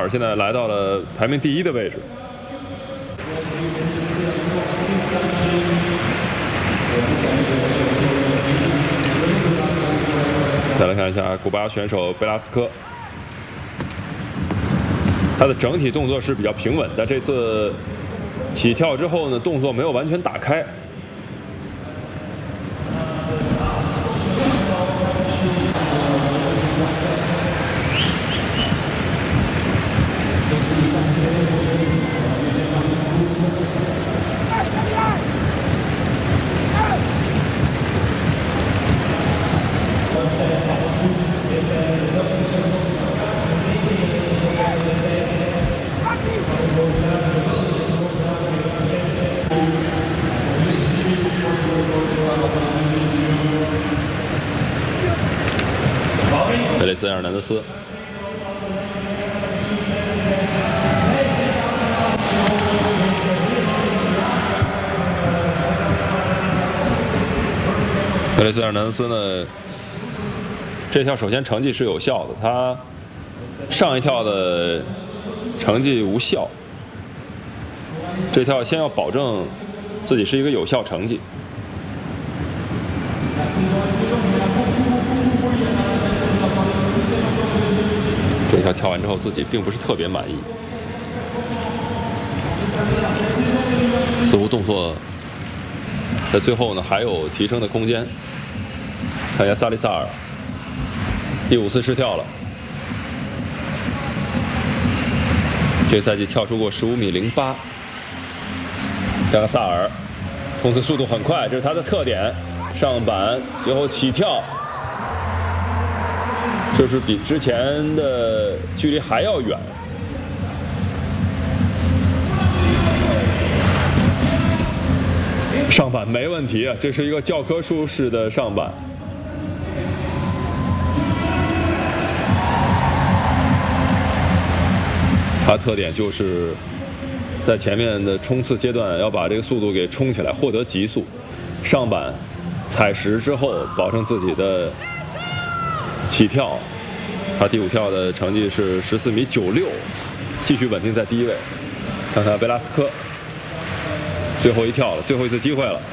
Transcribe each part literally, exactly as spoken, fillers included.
现在来到了排名第一的位置。再来看一下古巴选手贝拉斯科，他的整体动作是比较平稳，但这次起跳之后呢，动作没有完全打开。佩雷斯·埃尔南德斯，佩雷斯·埃尔南德斯呢？这跳首先成绩是有效的，他上一跳的成绩无效，这跳先要保证自己是一个有效成绩。这一跳跳完之后，自己并不是特别满意，似乎动作在最后呢还有提升的空间。看一下萨利萨尔，第五次试跳了，这个赛季跳出过十五米零八。这个萨尔冲刺速度很快，这是他的特点。上板最后起跳，就是比之前的距离还要远。上板没问题啊，这是一个教科书式的上板。它特点就是在前面的冲刺阶段要把这个速度给冲起来，获得极速。上板踩实之后，保证自己的起跳。他第五跳的成绩是十四米九六，继续稳定在第一位。看看贝拉斯科，最后一跳了，最后一次机会了。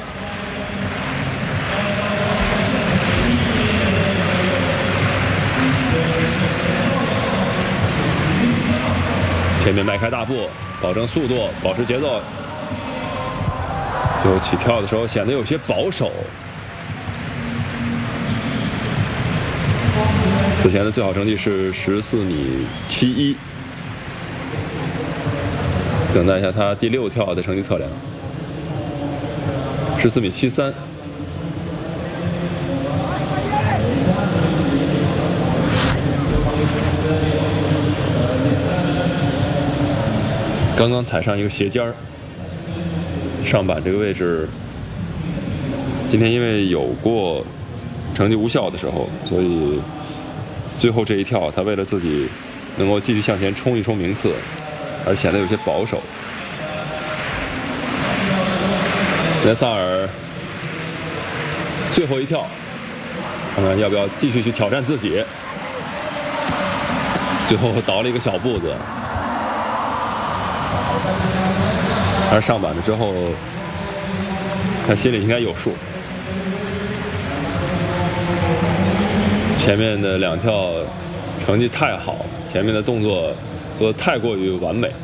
前面迈开大步，保证速度，保持节奏。最后起跳的时候显得有些保守。此前的最好成绩是十四米七一。等待一下他第六跳的成绩测量，十四米七三。刚刚踩上一个斜尖儿，上板这个位置，今天因为有过成绩无效的时候，所以最后这一跳，他为了自己能够继续向前冲一冲名次，而显得有些保守。雷萨尔最后一跳，看看要不要继续去挑战自己。最后倒了一个小步子。而上板了之后，他心里应该有数。前面的两跳成绩太好，前面的动作做得太过于完美。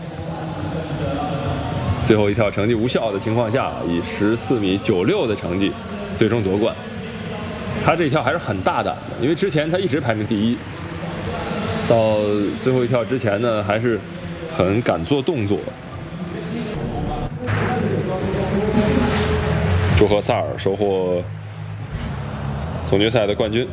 最后一跳成绩无效的情况下，以十四米九六的成绩最终夺冠。他这一跳还是很大胆的，因为之前他一直排名第一，到最后一跳之前呢，还是很敢做动作。祝贺萨尔收获总决赛的冠军。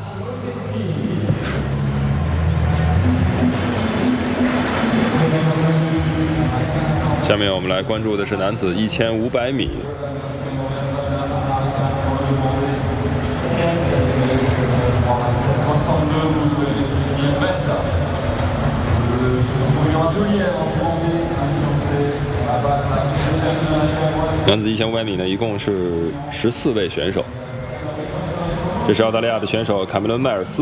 下面我们来关注的是男子一千五百米。男子一千五百米呢，一共是十四位选手。这是澳大利亚的选手卡梅伦·迈尔斯。